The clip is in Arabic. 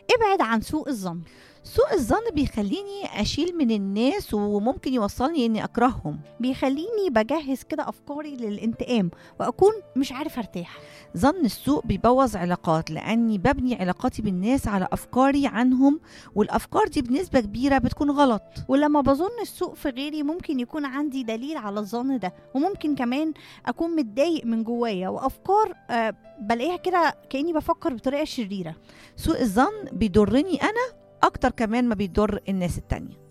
ابعد عن سوء الظن. سوء الظن بيخليني أشيل من الناس وممكن يوصلني إني أكرههم. بيخليني بجهز كده أفكاري للانتقام وأكون مش عارف أرتاح. ظن السوء بيبوظ علاقات، لأني ببني علاقاتي بالناس على أفكاري عنهم، والأفكار دي بنسبة كبيرة بتكون غلط. ولما بظن السوء في غيري ممكن يكون عندي دليل على الظن ده، وممكن كمان أكون متضايق من جوايا وأفكار بلاقيها كده كأني بفكر بطريقة شريرة. سوء الظن بيضرني أنا أكتر كمان ما بيضر الناس التانية.